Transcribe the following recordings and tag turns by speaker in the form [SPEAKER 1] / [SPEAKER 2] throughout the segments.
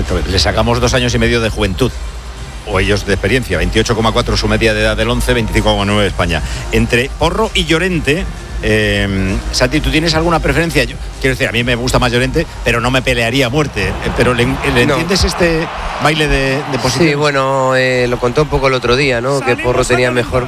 [SPEAKER 1] Le sacamos 2 años y medio de juventud, o ellos de experiencia. 28,4 su media de edad del 11, 25,9 España. Entre Porro y Llorente, Santi, ¿tú tienes alguna preferencia? Yo quiero decir, a mí me gusta más Llorente, pero no me pelearía a muerte. Pero ¿le entiendes este baile de posición?
[SPEAKER 2] Sí, bueno, lo contó un poco el otro día, ¿no? Que Porro tenía mejor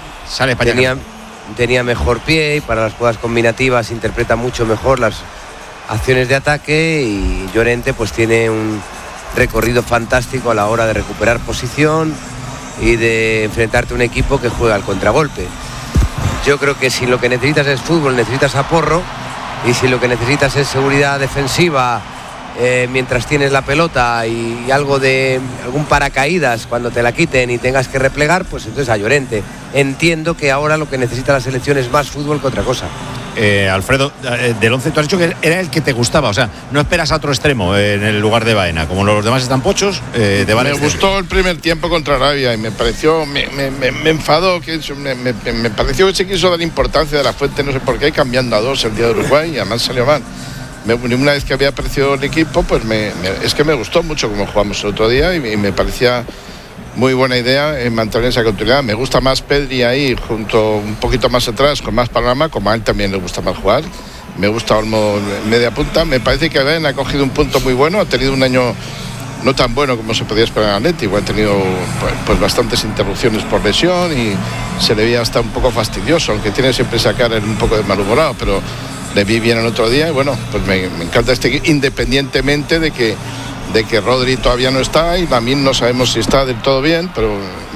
[SPEAKER 2] pie, y para las jugadas combinativas interpreta mucho mejor las acciones de ataque, y Llorente pues tiene un recorrido fantástico a la hora de recuperar posición y de enfrentarte a un equipo que juega al contragolpe. Yo creo que si lo que necesitas es fútbol, necesitas a Porro, y si lo que necesitas es seguridad defensiva mientras tienes la pelota y algo de algún paracaídas cuando te la quiten y tengas que replegar, pues entonces a Llorente. Entiendo que ahora lo que necesita la selección es más fútbol que otra cosa.
[SPEAKER 1] Alfredo, del 11 tú has dicho que era el que te gustaba, o sea, no esperas a otro extremo en el lugar de Baena, como los demás están pochos.
[SPEAKER 3] Me gustó el primer tiempo contra Arabia y me pareció, me enfadó, me pareció que se quiso dar importancia de la Fuente, no sé por qué, cambiando a 2 el día de Uruguay, y además salió mal. Una vez que había aparecido el equipo, pues es que me gustó mucho como jugamos el otro día, y me parecía muy buena idea mantener esa continuidad. Me gusta más Pedri ahí, junto un poquito más atrás, con más panorama, como a él también le gusta más jugar. Me gusta Olmo media punta. Me parece que Ben ha cogido un punto muy bueno, ha tenido un año no tan bueno como se podía esperar en Atlético, ha tenido pues bastantes interrupciones por lesión y se le veía hasta un poco fastidioso, aunque tiene siempre esa cara un poco de malhumorado, pero le vi bien el otro día, y bueno, pues me encanta independientemente de que Rodri todavía no está, y Lamine no sabemos si está del todo bien, pero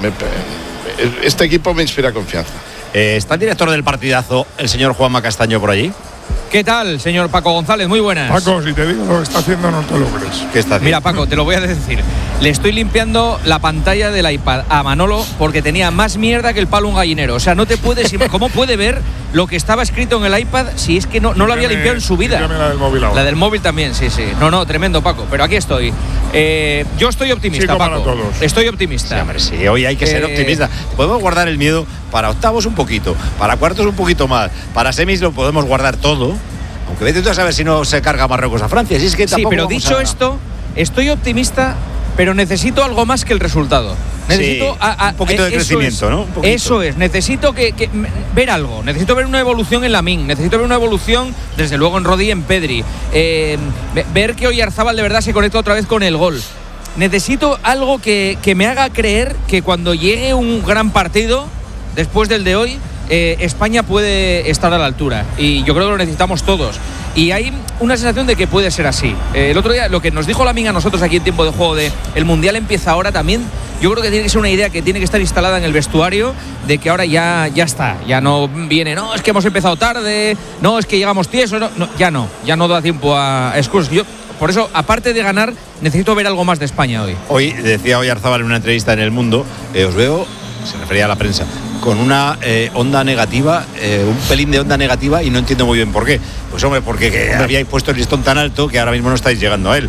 [SPEAKER 3] este equipo me inspira confianza.
[SPEAKER 1] ¿Está el director del partidazo, el señor Juanma Castaño, por allí?
[SPEAKER 4] ¿Qué tal, señor Paco González? Muy buenas.
[SPEAKER 5] Paco, si te digo lo que está haciendo, no te lo crees.
[SPEAKER 1] ¿Qué está haciendo?
[SPEAKER 4] Mira, Paco, te lo voy a decir. Le estoy limpiando la pantalla del iPad a Manolo porque tenía más mierda que el palo un gallinero. O sea, no te puedes... ¿Cómo puede ver lo que estaba escrito en el iPad si es que no lo había limpiado en su vida?
[SPEAKER 5] La del móvil ahora.
[SPEAKER 4] La del móvil también, sí. No, tremendo, Paco. Pero aquí estoy. Yo estoy optimista,
[SPEAKER 5] sí,
[SPEAKER 4] Paco.
[SPEAKER 5] todos.
[SPEAKER 4] Estoy optimista.
[SPEAKER 1] Sí, hombre, sí, hoy hay que ser optimista. Podemos guardar el miedo para octavos un poquito, para cuartos un poquito más, para semis lo podemos guardar todo. Aunque vete tú a saber si no se carga Marruecos a Francia. Si es que tampoco,
[SPEAKER 4] sí, pero dicho esto, estoy optimista, pero necesito algo más que el resultado. Necesito
[SPEAKER 1] un poquito de crecimiento, ¿no?
[SPEAKER 4] Eso es. Necesito que ver algo. Necesito ver una evolución en Lamine. Necesito ver una evolución, desde luego, en Rodri y en Pedri. Ver que Oyarzabal de verdad se conecta otra vez con el gol. Necesito algo que me haga creer que cuando llegue un gran partido, después del de hoy, España puede estar a la altura, y yo creo que lo necesitamos todos, y hay una sensación de que puede ser así. El otro día lo que nos dijo Lamine a nosotros aquí en tiempo de juego de el Mundial empieza ahora, también yo creo que tiene que ser una idea que tiene que estar instalada en el vestuario, de que ahora ya está, ya no viene, no, es que hemos empezado tarde, no, es que llegamos tiesos, ya no da tiempo a excusas. Yo por eso, aparte de ganar, necesito ver algo más de España hoy.
[SPEAKER 1] Hoy decía Oyarzabal en una entrevista en El Mundo, os veo, se refería a la prensa, con una onda negativa, un pelín de onda negativa, y no entiendo muy bien por qué. Pues hombre, porque habíais puesto el listón tan alto que ahora mismo no estáis llegando a él.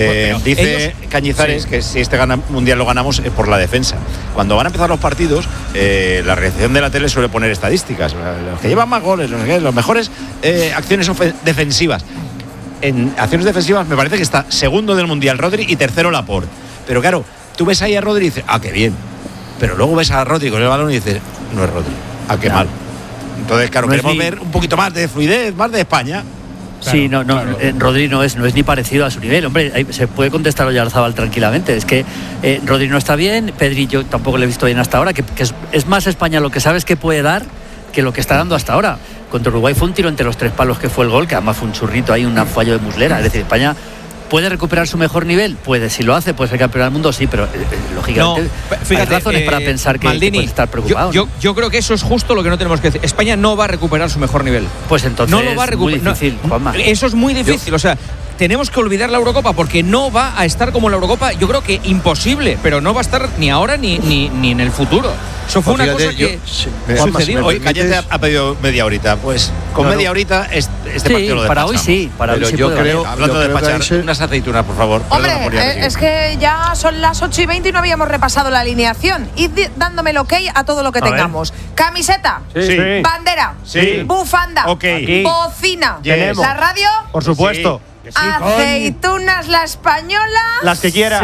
[SPEAKER 1] Dice Cañizares que si este mundial lo ganamos es por la defensa. Cuando van a empezar los partidos, la reacción de la tele suele poner estadísticas, los que llevan más goles, los mejores acciones defensivas. En acciones defensivas me parece que está segundo del mundial Rodri y tercero Laporte. Pero claro, tú ves ahí a Rodri y dices, qué bien. Pero luego ves a Rodri con el balón y dices, no es Rodri, qué mal. Entonces, claro, queremos ver un poquito más de fluidez, más de España.
[SPEAKER 6] Claro, sí, claro. Rodri no es ni parecido a su nivel. Hombre, se puede contestar Oyarzabal tranquilamente. Es que Rodri no está bien, Pedri yo tampoco le he visto bien hasta ahora, que es más España lo que sabes que puede dar que lo que está dando hasta ahora. Contra Uruguay fue un tiro entre los 3 palos que fue el gol, que además fue un churrito ahí, un fallo de Muslera. Es decir, España ¿puede recuperar su mejor nivel? Puede, si lo hace, puede ser campeón del mundo, sí, pero lógicamente hay razones para pensar que Maldini, puede estar preocupado.
[SPEAKER 4] Yo creo que eso es justo lo que no tenemos que decir. España no va a recuperar su mejor nivel.
[SPEAKER 6] Pues entonces
[SPEAKER 4] no lo va a recuperar.
[SPEAKER 6] Muy difícil, Juanma.
[SPEAKER 4] Eso es muy difícil, o sea, tenemos que olvidar la Eurocopa porque no va a estar como la Eurocopa, yo creo que imposible, pero no va a estar ni ahora ni en el futuro. Eso fue una cosa que sucedió.
[SPEAKER 1] Hoy Cañete ha pedido media horita, pues con media horita este partido lo despachamos.
[SPEAKER 6] Para hoy sí, para hoy sí.
[SPEAKER 1] Yo creo, hablando de despachar, unas aceitunas, por favor.
[SPEAKER 7] Hombre, es que ya son las 8:20 y no habíamos repasado la alineación. Id dándome el ok a todo lo que tengamos. Camiseta, bandera, bufanda, bocina, la radio,
[SPEAKER 8] por supuesto.
[SPEAKER 7] aceitunas la española,
[SPEAKER 8] las que quiera.